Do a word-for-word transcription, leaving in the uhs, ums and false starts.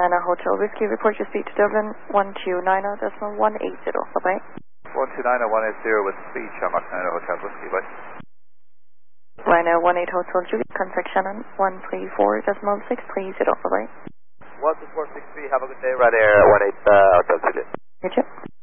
Nana Hotel Whiskey, report your speed to Dublin, one two nine zero decimal one eight zero, bye-bye. one two nine zero one eight zero with speed, Shamrock Nana Hotel Whiskey, bye. Ryanair one eight Hotel Juliet, contact Shannon, one three four decimal six three zero, bye-bye. one two four six three, have a good day, Ryanair one eight uh, Hotel Juliet. Good job.